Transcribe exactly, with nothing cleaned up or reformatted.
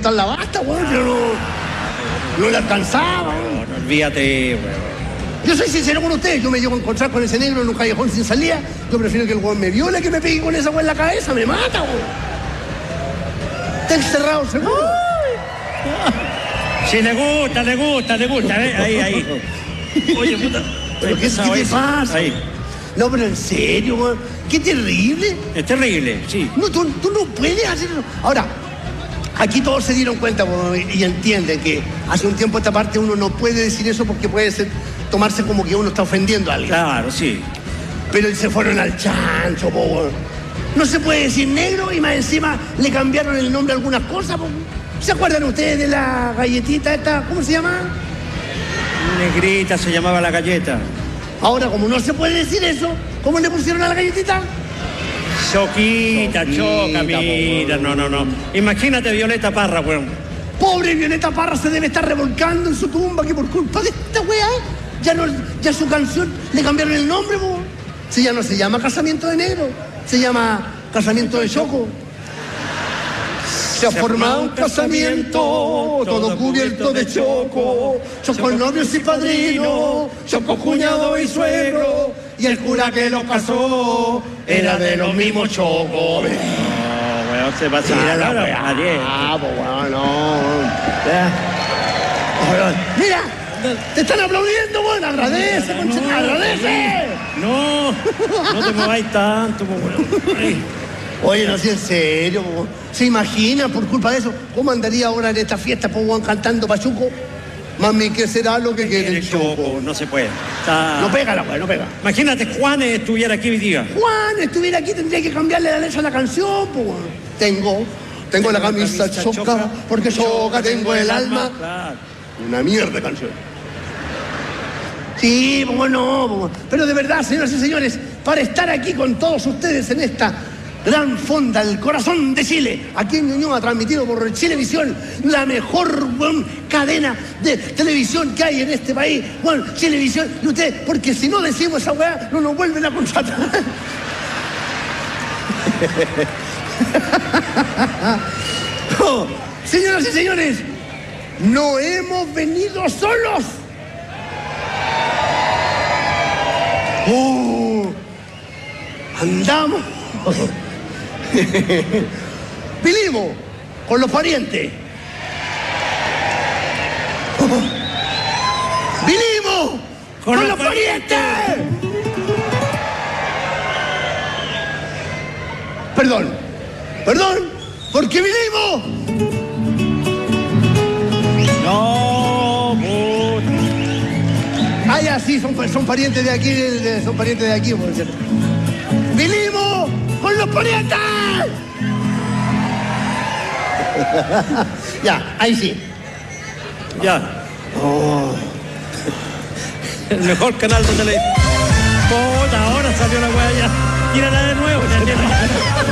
cortar la basta, weón. Yo no, no le alcanzaba, weón. No, no olvídate, weón. Yo soy sincero con ustedes, yo me llevo a encontrar con ese negro en un callejón sin salida. Yo prefiero que el weón me viole que me pegue con esa weón en la cabeza, me mata, weón. Está encerrado, seguro. Si le gusta, le gusta, le gusta, ¿eh? Ahí, ahí. Oye, puta. ¿Pero qué, qué te pasa? Ahí. No, pero en serio, weón. Qué terrible. Es terrible, sí. No, tú, tú no puedes hacerlo. Ahora, aquí todos se dieron cuenta weón, y entienden que hace un tiempo esta parte uno no puede decir eso porque puede ser, tomarse como que uno está ofendiendo a alguien. Claro, sí. Pero se fueron al chancho, po, weón. No se puede decir negro y más encima le cambiaron el nombre a algunas cosas, po. ¿Se acuerdan ustedes de la galletita esta? ¿Cómo se llama? Negrita se llamaba la galleta. Ahora, como no se puede decir eso, ¿cómo le pusieron a la galletita? Choquita, choca, mira, no, no, no. Imagínate Violeta Parra, weón. Pobre Violeta Parra se debe estar revolcando en su tumba que por culpa de esta weá, ya, no, ya su canción le cambiaron el nombre, po. Si ya no se llama Casamiento de Negro, se llama Casamiento de Choco. Se ha formado un casamiento, todo cubierto de choco. Choco novios y padrinos, choco cuñado y suegro. Y el cura que los casó era de los mismos chocos. No, weón, se va a seguir a la weá. Ah, pues weón, no. Mira, te están aplaudiendo, weón. Agradece, conchita, agradece. No, no te mováis tanto, weón. Oye, no, si en serio, po. ¿Se imagina por culpa de eso? ¿Cómo andaría ahora en esta fiesta, po, weón, cantando pachuco? Mami, ¿qué será lo que quiere el choco? No se puede. Está... No pega la weá, no pega. Imagínate, Juan estuviera aquí hoy día. Juan estuviera aquí, tendría que cambiarle la letra a la canción, po, weón. Tengo, tengo la camisa choca, porque choca tengo el alma. Claro. Una mierda de canción. Sí, pues no, pues, pero de verdad, señoras y señores, para estar aquí con todos ustedes en esta gran fonda, el corazón de Chile, aquí en Ñuñoa, transmitido por Chilevisión, la mejor bueno, cadena de televisión que hay en este país. Bueno, Chilevisión, y ustedes, porque si no decimos esa weá, no nos vuelven a contratar. Oh, señoras y señores, no hemos venido solos. Oh, andamos. Vinimos con los parientes. Oh, vinimos con, con los, los parientes. parientes. Perdón, perdón, porque vinimos. No, puta. Ah, ya, sí, son, son parientes de aquí, de, son parientes de aquí, por cierto. ¡Vinimos con los parientes! Ya, ahí sí. Ya. Oh. El mejor canal de televisión. Puta, ahora salió la weá ya. Tírala de nuevo, ya, ya.